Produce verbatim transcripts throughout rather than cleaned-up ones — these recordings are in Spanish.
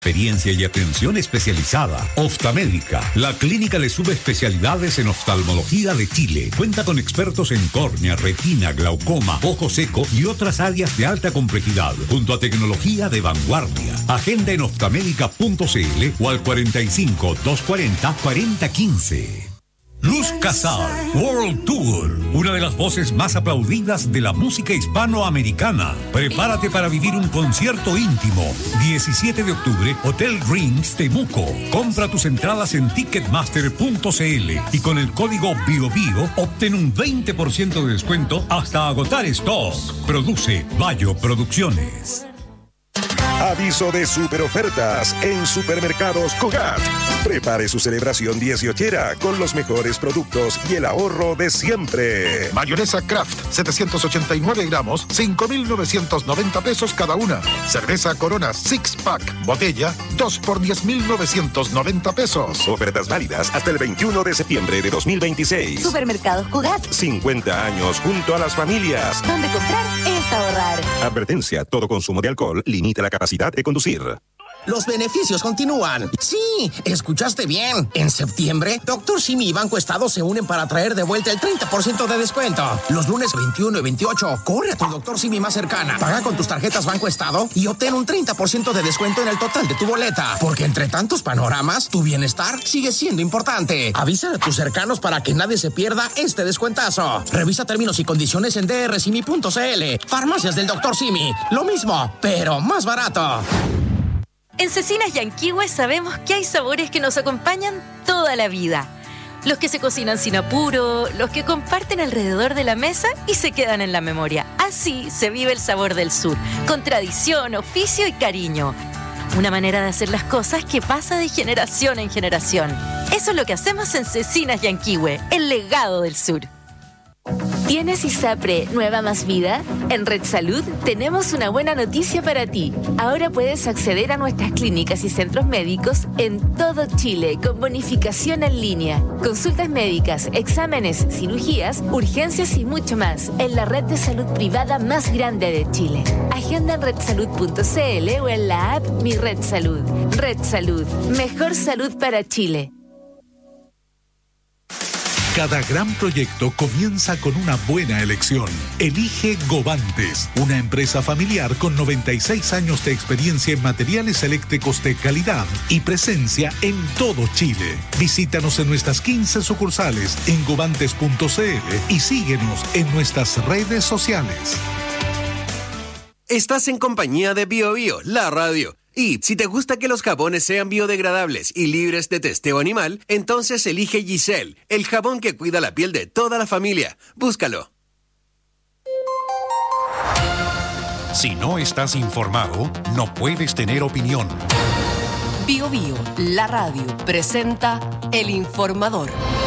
Experiencia y atención especializada. Oftamédica, la clínica de subespecialidades en oftalmología de Chile. Cuenta con expertos en córnea, retina, glaucoma, ojo seco y otras áreas de alta complejidad, junto a tecnología de vanguardia. Agenda en oftamédica punto c l o al cuarenta y cinco, doscientos cuarenta, cuarenta quince. Luz Casal World Tour, una de las voces más aplaudidas de la música hispanoamericana. Prepárate para vivir un concierto íntimo. diecisiete de octubre, Hotel Rings Temuco. Compra tus entradas en ticketmaster punto c l y con el código BioBio obtén un veinte por ciento de descuento hasta agotar stock. Produce Bayo Producciones. Aviso de super ofertas en Supermercados Cogat. Prepare su celebración dieciochera con los mejores productos y el ahorro de siempre. Mayonesa Kraft, setecientos ochenta y nueve gramos, cinco mil novecientos noventa pesos cada una. Cerveza Corona Six Pack, botella, dos por diez mil novecientos noventa pesos. Ofertas válidas hasta el veintiuno de septiembre de dos mil veintiséis. Supermercados Cogat. cincuenta años junto a las familias. Donde comprar es ahorrar. Advertencia, todo consumo de alcohol limita la capacidad de conducir. Los beneficios continúan. Sí, escuchaste bien. En septiembre, Doctor Simi y Banco Estado se unen para traer de vuelta el treinta por ciento de descuento. Los lunes veintiuno y veintiocho, corre a tu Doctor Simi más cercana. Paga con tus tarjetas Banco Estado y obtén un treinta por ciento de descuento en el total de tu boleta. Porque entre tantos panoramas, tu bienestar sigue siendo importante. Avisa a tus cercanos para que nadie se pierda este descuentazo. Revisa términos y condiciones en d r simi punto c l. Farmacias del Doctor Simi. Lo mismo, pero más barato. En Cecinas Yanquihue sabemos que hay sabores que nos acompañan toda la vida. Los que se cocinan sin apuro, los que comparten alrededor de la mesa y se quedan en la memoria. Así se vive el sabor del sur, con tradición, oficio y cariño. Una manera de hacer las cosas que pasa de generación en generación. Eso es lo que hacemos en Cecinas Yanquihue, el legado del sur. ¿Tienes ISAPRE Nueva Más Vida? En Red Salud tenemos una buena noticia para ti. Ahora puedes acceder a nuestras clínicas y centros médicos en todo Chile con bonificación en línea. Consultas médicas, exámenes, cirugías, urgencias y mucho más en la red de salud privada más grande de Chile. Agenda en red salud punto c l o en la app Mi Red Salud. Red Salud, mejor salud para Chile. Cada gran proyecto comienza con una buena elección. Elige Govantes, una empresa familiar con noventa y seis años de experiencia en materiales eléctricos de calidad y presencia en todo Chile. Visítanos en nuestras quince sucursales en govantes punto c l y síguenos en nuestras redes sociales. Estás en compañía de BioBio, la radio. Y si te gusta que los jabones sean biodegradables y libres de testeo animal, entonces elige Giselle, el jabón que cuida la piel de toda la familia. Búscalo. Si no estás informado, no puedes tener opinión. BioBio, la radio, presenta El Informador.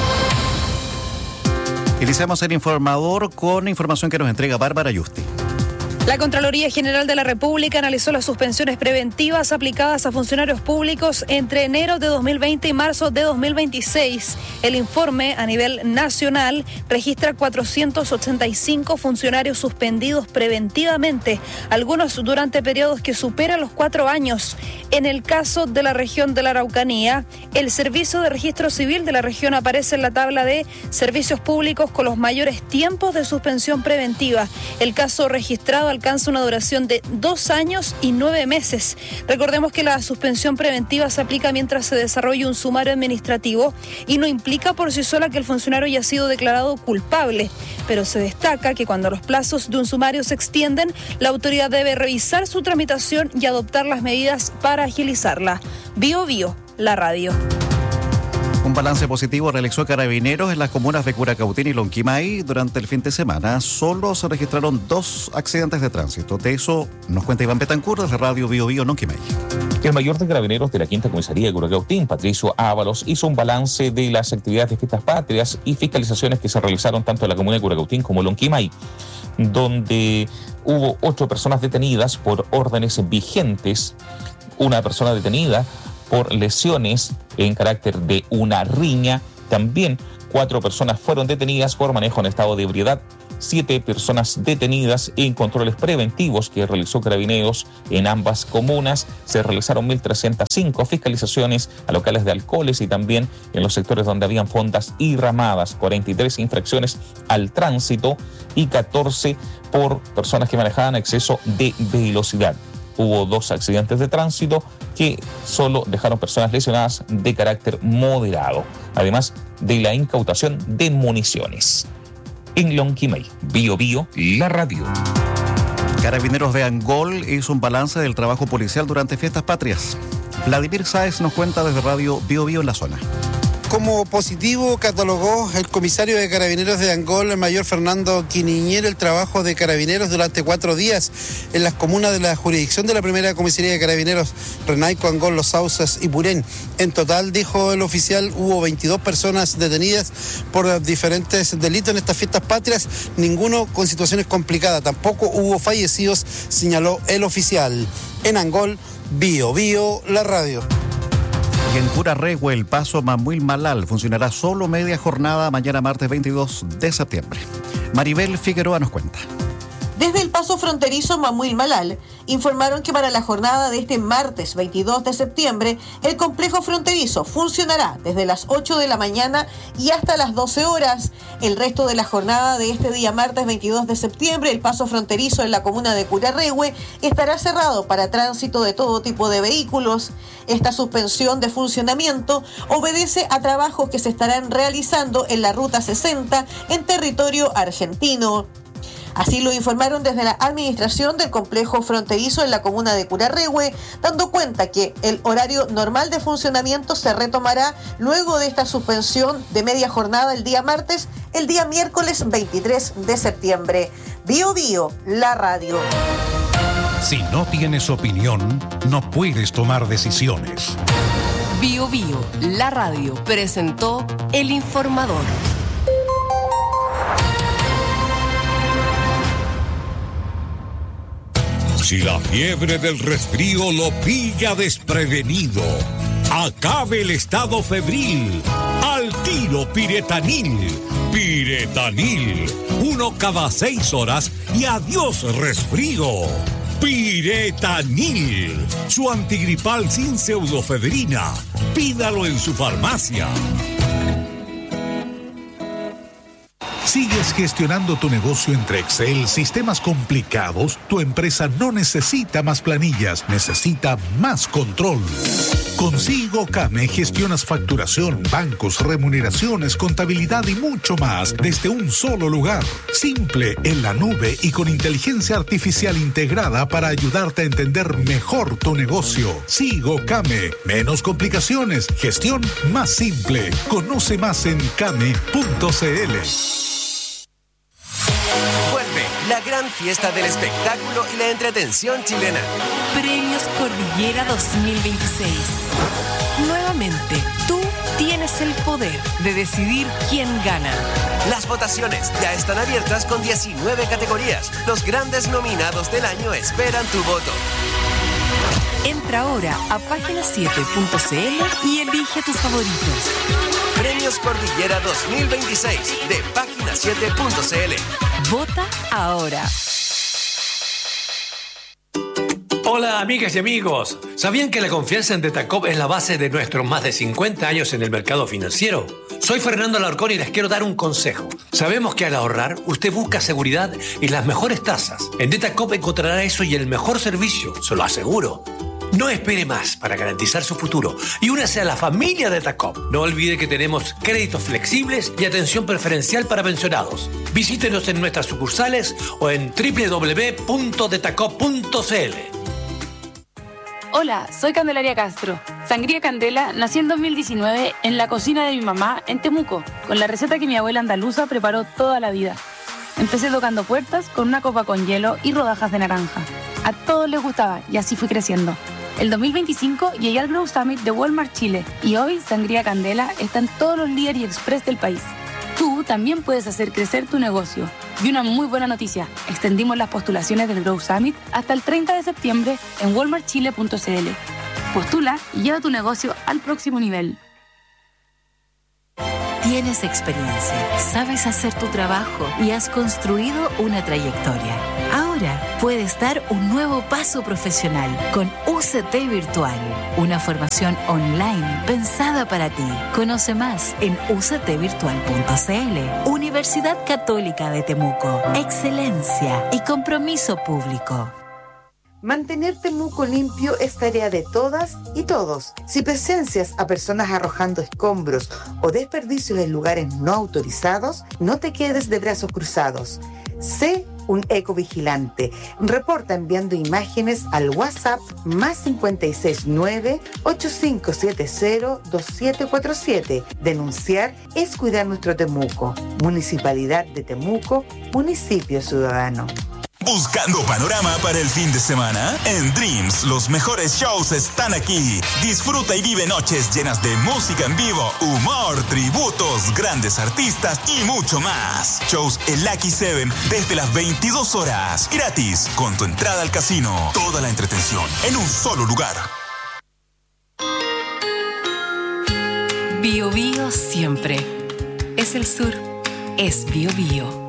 Iniciamos el Informador con información que nos entrega Bárbara Yusti. La Contraloría General de la República analizó las suspensiones preventivas aplicadas a funcionarios públicos entre enero de dos mil veinte y marzo de dos mil veintiséis. El informe a nivel nacional registra cuatrocientos ochenta y cinco funcionarios suspendidos preventivamente, algunos durante periodos que superan los cuatro años. En el caso de la región de la Araucanía, el Servicio de Registro Civil de la región aparece en la tabla de servicios públicos con los mayores tiempos de suspensión preventiva. El caso registrado alcanza una duración de dos años y nueve meses. Recordemos que la suspensión preventiva se aplica mientras se desarrolla un sumario administrativo y no implica por sí sola que el funcionario haya sido declarado culpable, pero se destaca que cuando los plazos de un sumario se extienden, la autoridad debe revisar su tramitación y adoptar las medidas para agilizarla. Bio Bio, la radio. Un balance positivo realizó Carabineros en las comunas de Curacautín y Lonquimay durante el fin de semana. Solo se registraron dos accidentes de tránsito. De eso nos cuenta Iván Betancourt desde Radio Bio Bio Lonquimay. El mayor de Carabineros de la Quinta Comisaría de Curacautín, Patricio Ábalos, hizo un balance de las actividades de fiestas patrias y fiscalizaciones que se realizaron tanto en la comuna de Curacautín como Lonquimay, donde hubo ocho personas detenidas por órdenes vigentes, una persona detenida por lesiones en carácter de una riña. También cuatro personas fueron detenidas por manejo en estado de ebriedad, siete personas detenidas en controles preventivos que realizó Carabineros en ambas comunas. Se realizaron mil trescientas cinco fiscalizaciones a locales de alcoholes y también en los sectores donde habían fondas y ramadas, cuarenta y tres infracciones al tránsito y catorce por personas que manejaban a exceso de velocidad. Hubo dos accidentes de tránsito que solo dejaron personas lesionadas de carácter moderado, además de la incautación de municiones. En Lonquimay, Bio Bio, la radio. Carabineros de Angol hizo un balance del trabajo policial durante fiestas patrias. Vladimir Sáez nos cuenta desde Radio Bio Bio en la zona. Como positivo catalogó el comisario de Carabineros de Angol, el mayor Fernando Quiniñero, el trabajo de Carabineros durante cuatro días en las comunas de la jurisdicción de la primera comisaría de Carabineros, Renaico, Angol, Los Sauces y Purén. En total, dijo el oficial, hubo veintidós personas detenidas por diferentes delitos en estas fiestas patrias, ninguno con situaciones complicadas, tampoco hubo fallecidos, señaló el oficial. En Angol, Bio Bio, la radio. Y en Curarrehue, el paso Mamuil-Malal funcionará solo media jornada mañana martes veintidós de septiembre. Maribel Figueroa nos cuenta. Desde el paso fronterizo Mamuil-Malal informaron que para la jornada de este martes veintidós de septiembre, el complejo fronterizo funcionará desde las ocho de la mañana y hasta las doce horas. El resto de la jornada de este día martes veintidós de septiembre, el paso fronterizo en la comuna de Curarrehue estará cerrado para tránsito de todo tipo de vehículos. Esta suspensión de funcionamiento obedece a trabajos que se estarán realizando en la Ruta sesenta en territorio argentino. Así lo informaron desde la administración del complejo fronterizo en la comuna de Curarrehue, dando cuenta que el horario normal de funcionamiento se retomará luego de esta suspensión de media jornada el día martes, el día miércoles veintitrés de septiembre. Bio Bio, la radio. Si no tienes opinión, no puedes tomar decisiones. Bio Bio, la radio, presentó El Informador. Si la fiebre del resfrío lo pilla desprevenido, acabe el estado febril. Al tiro Piretanil. Piretanil. Uno cada seis horas y adiós resfrío. Piretanil. Su antigripal sin pseudofebrina. Pídalo en su farmacia. ¿Sigues gestionando tu negocio entre Excel, sistemas complicados? Tu empresa no necesita más planillas, necesita más control. Con SIGOCAME gestionas facturación, bancos, remuneraciones, contabilidad y mucho más desde un solo lugar. Simple, en la nube y con inteligencia artificial integrada para ayudarte a entender mejor tu negocio. SIGOCAME. Menos complicaciones, gestión más simple. Conoce más en came punto c l. Vuelve la gran fiesta del espectáculo y la entretención chilena. Premios Cordillera dos mil veintiséis. Nuevamente, tú tienes el poder de decidir quién gana. Las votaciones ya están abiertas con diecinueve categorías. Los grandes nominados del año esperan tu voto. Entra ahora a página siete punto c l y elige tus favoritos. Premios Cordillera dos mil veintiséis de página siete punto c l. Vota ahora. Hola amigas y amigos, ¿sabían que la confianza en Detacop es la base de nuestros más de cincuenta años en el mercado financiero? Soy Fernando Alarcón y les quiero dar un consejo. Sabemos que al ahorrar usted busca seguridad y las mejores tasas. En Detacop encontrará eso y el mejor servicio, se lo aseguro. No espere más para garantizar su futuro y únase a la familia de Detacop. No olvide que tenemos créditos flexibles y atención preferencial para pensionados. Visítenos en nuestras sucursales o en doble u doble u doble u punto detacop punto c l. Hola, soy Candelaria Castro. Sangría Candela nació en dos mil diecinueve en la cocina de mi mamá en Temuco, con la receta que mi abuela andaluza preparó toda la vida. Empecé tocando puertas con una copa con hielo y rodajas de naranja. A todos les gustaba y así fui creciendo. El dos mil veinticinco llegué al Grow Summit de Walmart Chile y hoy Sangría Candela está en todos los líder y express del país. Tú también puedes hacer crecer tu negocio. Y una muy buena noticia, extendimos las postulaciones del Grow Summit hasta el treinta de septiembre en walmart chile punto c l. Postula y lleva tu negocio al próximo nivel. Tienes experiencia, sabes hacer tu trabajo y has construido una trayectoria. Ahora puedes dar un nuevo paso profesional con U C T Virtual, una formación online pensada para ti. Conoce más en u c t virtual punto c l. Universidad Católica de Temuco. Excelencia y compromiso público. Mantener Temuco limpio es tarea de todas y todos. Si presencias a personas arrojando escombros o desperdicios en lugares no autorizados, no te quedes de brazos cruzados. Sé un ecovigilante. Reporta enviando imágenes al WhatsApp más cinco seis nueve, ocho cinco siete cero, dos siete cuatro siete. Denunciar es cuidar nuestro Temuco. Municipalidad de Temuco, municipio ciudadano. ¿Buscando panorama para el fin de semana? En Dreams, los mejores shows están aquí. Disfruta y vive noches llenas de música en vivo, humor, tributos, grandes artistas y mucho más. Shows en Lucky Seven desde las veintidós horas. Gratis, con tu entrada al casino. Toda la entretención en un solo lugar. Bio Bio siempre. Es el sur. Es Bio Bio.